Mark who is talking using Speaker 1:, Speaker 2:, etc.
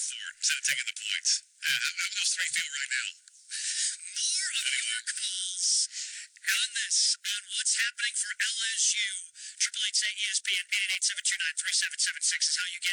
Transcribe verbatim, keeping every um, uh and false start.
Speaker 1: for it instead of taking the points. Yeah, that, that was three feel right now.
Speaker 2: More of your calls on this, on what's happening for L S U. Triple eight say E S P N eight eight seven two nine three seven seven six is how you get